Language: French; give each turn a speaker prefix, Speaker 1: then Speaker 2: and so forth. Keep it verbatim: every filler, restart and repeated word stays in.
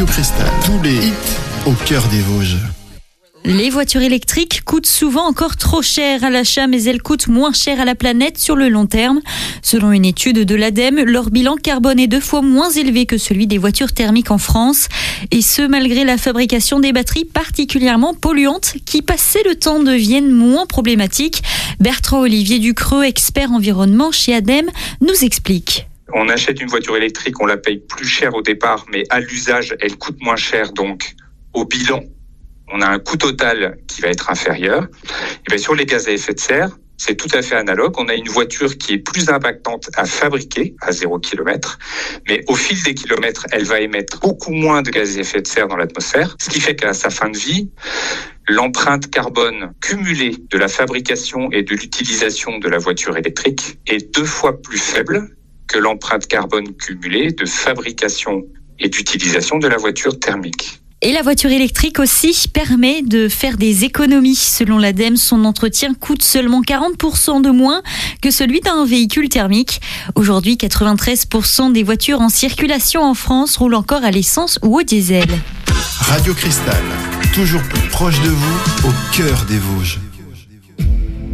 Speaker 1: Radio Cristal, tous les hits au cœur des Vosges.
Speaker 2: Les voitures électriques coûtent souvent encore trop cher à l'achat, mais elles coûtent moins cher à la planète sur le long terme. Selon une étude de l'ADEME, leur bilan carbone est deux fois moins élevé que celui des voitures thermiques en France. Et ce, malgré la fabrication des batteries particulièrement polluantes qui, passé le temps, deviennent moins problématiques. Bertrand-Olivier Ducreux, expert environnement chez ADEME, nous explique.
Speaker 3: On achète une voiture électrique, on la paye plus cher au départ, mais à l'usage, elle coûte moins cher, donc au bilan, on a un coût total qui va être inférieur. Et bien sur les gaz à effet de serre, c'est tout à fait analogue. On a une voiture qui est plus impactante à fabriquer à zéro kilomètre, mais au fil des kilomètres, elle va émettre beaucoup moins de gaz à effet de serre dans l'atmosphère, ce qui fait qu'à sa fin de vie, l'empreinte carbone cumulée de la fabrication et de l'utilisation de la voiture électrique est deux fois plus faible que l'empreinte carbone cumulée de fabrication et d'utilisation de la voiture thermique.
Speaker 2: Et la voiture électrique aussi permet de faire des économies. Selon l'ADEME, son entretien coûte seulement quarante pour cent de moins que celui d'un véhicule thermique. Aujourd'hui, quatre-vingt-treize pour cent des voitures en circulation en France roulent encore à l'essence ou au diesel.
Speaker 1: Radio Cristal, toujours plus proche de vous, au cœur des Vosges.